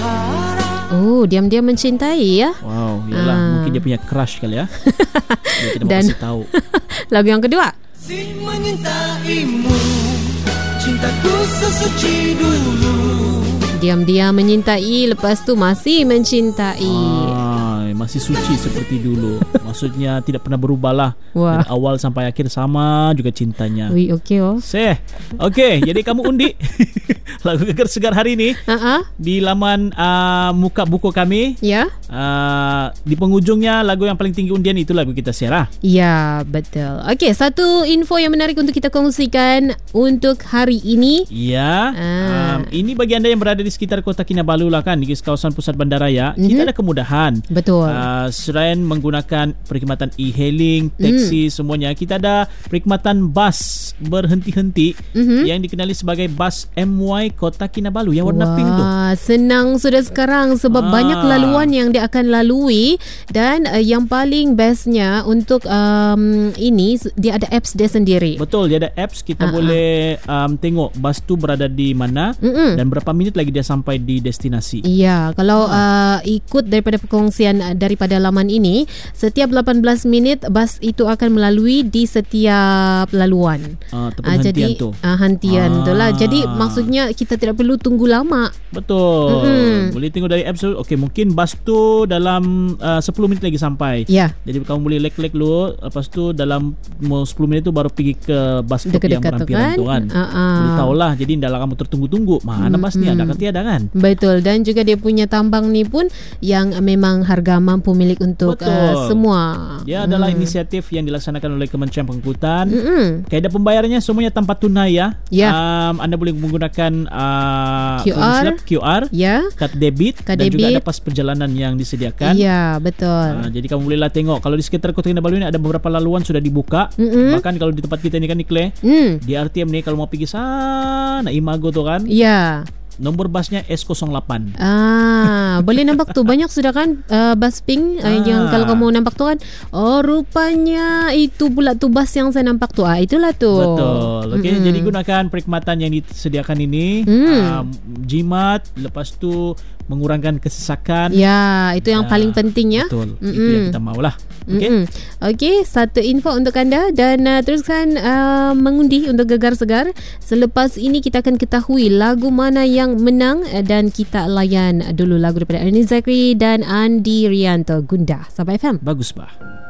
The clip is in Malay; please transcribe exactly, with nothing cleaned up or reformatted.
Oh, diam-diam mencintai ya. Wow, yalah, Ah. mungkin dia punya crush kali ya. Dia tidak mau Dan kasih tahu. lagu yang kedua. Masih menyintaimu, cintaku sesuci dulu. Diam-diam mencintai, lepas tu masih mencintai. Ah, masih suci seperti dulu. Maksudnya tidak pernah berubah lah. Wah. Dari awal sampai akhir sama juga cintanya. Wih, okey oh. Seh. Okey, jadi kamu undi lagu Gegar Segar hari ini Uh-uh. di laman uh, muka buku kami. Ya. Uh, di penghujungnya lagu yang paling tinggi undian itu lagu kita share lah. Ya, betul. Okey, satu info yang menarik untuk kita kongsikan untuk hari ini. Ya. Ah. Um, ini bagi anda yang berada di sekitar Kota Kinabalu lah kan, di kawasan pusat bandaraya, mm-hmm. kita ada kemudahan. Betul. Uh, selain menggunakan perkhidmatan e-hailing, taksi, mm. semuanya, kita ada perkhidmatan bas berhenti-henti mm-hmm. yang dikenali sebagai bas M Y Kota Kinabalu yang warna Wah, pink tu. Senang sudah sekarang sebab Ah. banyak laluan yang dia akan lalui dan uh, yang paling bestnya untuk um, ini dia ada apps dia sendiri. Betul, dia ada apps, kita Ah, boleh um, tengok bas tu berada di mana Mm-mm. dan berapa minit lagi dia sampai di destinasi. Iya, kalau uh, ikut daripada perkongsian uh, daripada laman ini, setiap lapan belas minit bas itu akan melalui di setiap laluan. Uh, Ah, jadi tu. ah, hantian Ah. tu lah. Jadi maksudnya kita tidak perlu tunggu lama. Betul. Mm-mm. Boleh tengok dari apps tu. Okey, mungkin bas tu dalam uh, sepuluh minit lagi sampai. Ya. Jadi kamu boleh lek-lek dulu, lepas tu dalam mau sepuluh minit tu baru pergi ke bas stop yang Dekat-dekat tu berampiran kan. tu kan. Uh-uh. Boleh tahulah. Jadi dalam kamu tertunggu-tunggu, mana bas ni, ada ke tiada kan? Betul, dan juga dia punya tambang ni pun yang memang harga mampu milik untuk uh, semua. Dia hmm. adalah inisiatif yang dilaksanakan oleh Kementerian Pengangkutan. Mm-mm. Kaedah pembayarannya semuanya tanpa tunai ya. Ya. Um, anda boleh menggunakan uh, Q R. silap, Q R, Ya. kad debit, Kad dan juga debit. ada pas perjalanan yang disediakan. Ya, betul. Uh, jadi kamu bolehlah tengok kalau di sekitar Kota Kinabalu ini ada beberapa laluan sudah dibuka. Mm-mm. Bahkan kalau di tempat kita ni kan Nikle, Hmm. di R T M ni kalau mau pergi sana Imago tu kan, Ya. nombor basnya S kosong lapan. Ah, boleh nampak tu banyak sudah kan uh, bas pink uh, Ah. yang kalau kamu nampak tu kan, oh rupanya itu pula tu bas yang saya nampak tu. Ah, itulah tu. Betul. Okey, Mm-mm. jadi gunakan perkhidmatan yang disediakan ini. Mm. Um, jimat, lepas tu mengurangkan kesesakan. Ya, itu yang Ya, paling penting ya. Betul. Itu Mm-mm. yang kita maulah. Okey. Mm-mm. Okey, satu info untuk anda dan uh, teruskan uh, mengundi untuk Gegar Segar. Selepas ini kita akan ketahui lagu mana yang menang uh, dan kita layan dulu lagu daripada Ernie Zakri dan Andi Rianto, Gundah. Sabah F M. Bagus bah.